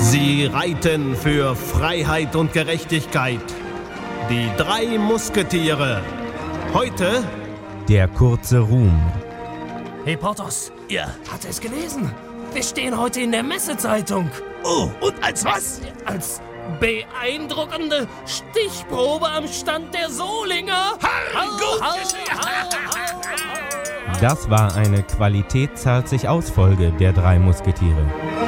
Sie reiten für Freiheit und Gerechtigkeit. Die 3 Musketiere. Heute der kurze Ruhm. Hey Porthos, ja. hat er es gelesen? Wir stehen heute in der Messezeitung. Oh, und als was? Als beeindruckende Stichprobe am Stand der Solinger. Das war eine Qualität-zahlt-sich-aus-Folge der 3 Musketiere.